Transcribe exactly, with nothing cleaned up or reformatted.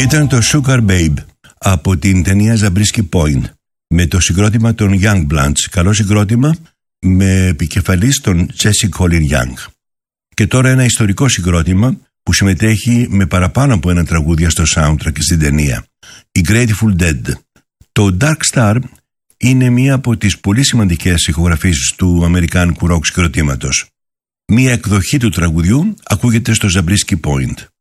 Ήταν το Sugar Babe από την ταινία Zabriskie Point με το συγκρότημα των Young Bloods. Καλό συγκρότημα με επικεφαλής τον Jesse Colin Young. Και τώρα ένα ιστορικό συγκρότημα που συμμετέχει με παραπάνω από ένα τραγούδια στο soundtrack στην ταινία, οι Grateful Dead. Το Dark Star είναι μία από τις πολύ σημαντικές ηχογραφήσεις του αμερικάνικου ροκ συγκροτήματος. Μία εκδοχή του τραγουδιού ακούγεται στο Zabriskie Point.